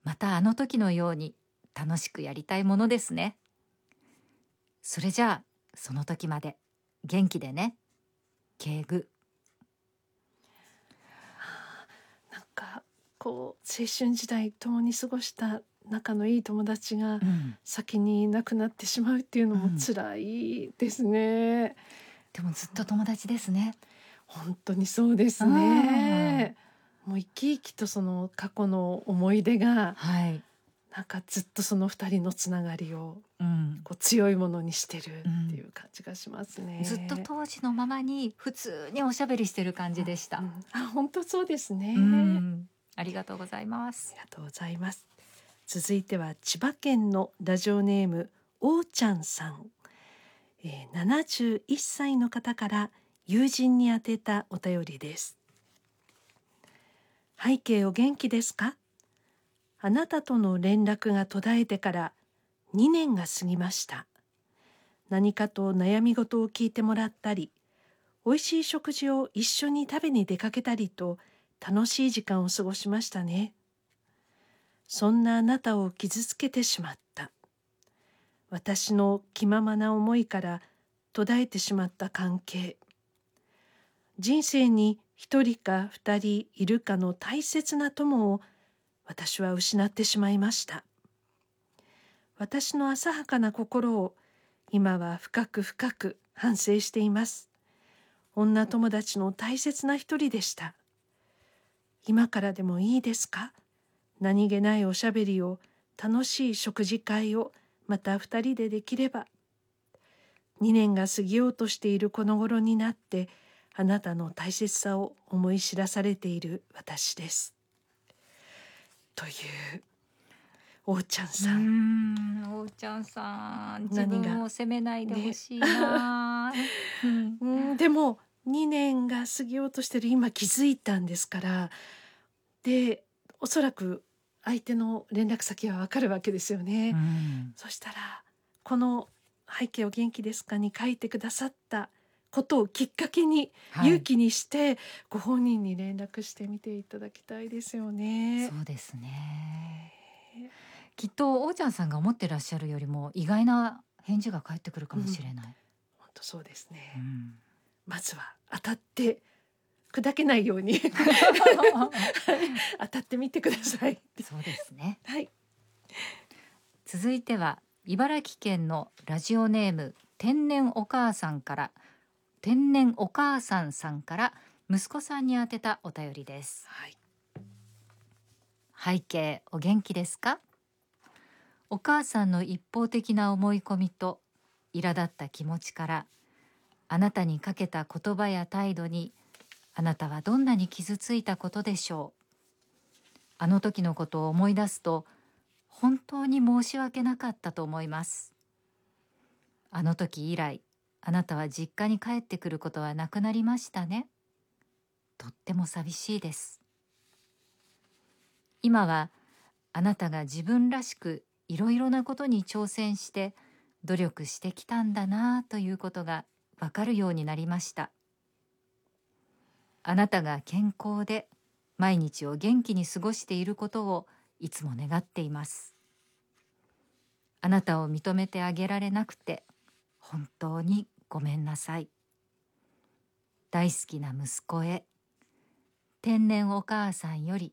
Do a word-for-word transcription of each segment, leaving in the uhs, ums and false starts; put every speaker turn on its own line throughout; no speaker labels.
またあの時のように楽しくやりたいものですね。それじゃあその時まで元気でね。敬具。
なんかこう青春時代共に過ごした仲のいい友達が
うん
先に亡くなってしまうっていうのも
うん
辛いですね。
でもずっと友達ですね。
本当にそうですね。もう生き生きとその過去の思い出が
はい、
なんかずっとその二人のつながりを
うん
こう強いものにしてる
う
ってい
ん、
う感じがしますね。
ずっと当時のままに普通におしゃべりしてる感じでした。
うんうんあ、本当そうですね。
う
あ
ん、ありがとうございます。
りがとうございます。続いては千葉県のラジオネームおーちゃんさん、えー、ななじゅういっさいの方から友人に宛てたお便りです。背景お元気ですか？あなたとの連絡が途絶えてからにねんが過ぎました。何かと悩み事を聞いてもらったり、美味しい食事を一緒に食べに出かけたりと楽しい時間を過ごしましたね。そんなあなたを傷つけてしまった。私の気ままな思いから途絶えてしまった関係。人生に一人か二人いるかの大切な友を私は失ってしまいました。私の浅はかな心を今は深く深く反省しています。女友達の大切な一人でした。今からでもいいですか？何気ないおしゃべりを、楽しい食事会をまた二人でできれば。にねんが過ぎようとしているこの頃になってあなたの大切さを思い知らされている私です。というおーちゃん
う
さん。
ん、おーちゃんさん、自
何が
分を責めないでほしいな、ねうん
うん、でもにねんが過ぎようとしてる今気づいたんですから、でおそらく相手の連絡先はわかるわけですよね。
うん、
そしたらこの背景お元気ですかに書いてくださったことをきっかけに、
はい、
勇気にしてご本人に連絡してみていただきたいですよね。
そうですね。きっとおーちゃんさんが思ってらっしゃるよりも意外な返事が返ってくるかもしれない。
本当そうですね。
うん
まずは当たって砕けないように当たってみてください。
そうですね。
はい。
続いては茨城県のラジオネーム天然お母さんから天然お母さんさんから息子さんに宛てたお便りです。
はい。
背景お元気ですか？お母さんの一方的な思い込みと苛立った気持ちからあなたにかけた言葉や態度にあなたはどんなに傷ついたことでしょう。あの時のことを思い出すと本当に申し訳なかったと思います。あの時以来あなたは実家に帰ってくることはなくなりましたね。とっても寂しいです。今はあなたが自分らしくいろいろなことに挑戦して努力してきたんだなということがわかるようになりました。あなたが健康で毎日を元気に過ごしていることをいつも願っています。あなたを認めてあげられなくて本当にごめんなさい。大好きな息子へ、天然お母さんより。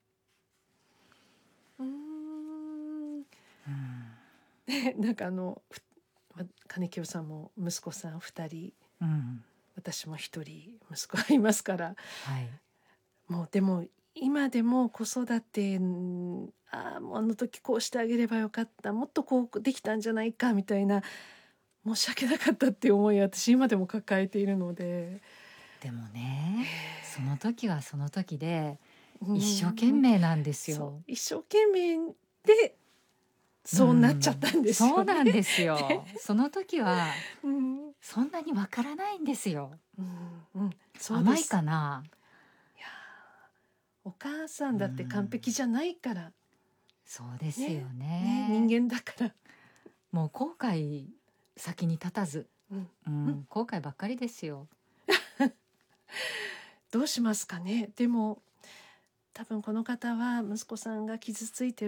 うーん。
うん
なんかあのふま金清さんも息子さんふたり、
うん
私もひとり息子がいますから、
はい、
もうでも今でも子育て、んああもうあの時こうしてあげればよかった、もっとこうできたんじゃないかみたいな、申し訳なかったっていう思いを私今でも抱えているので、
でもね、その時はその時で
うん
一生懸命なんです
そう
よ。
一生懸命でそうなっちゃったんですよね。
そうなんですよ。その時は
うん
そんなにわからないんですよ。
うんうん、そうで
甘い
す。
かな。
いやお母さんだって完璧じゃないから
そうですよ
ね、
ね。
ね人間だから、
もう後悔先に立たず、
うん
うん、後悔ばっかりですよ。
どうしますかね。でも多分この方は息子さんが傷ついて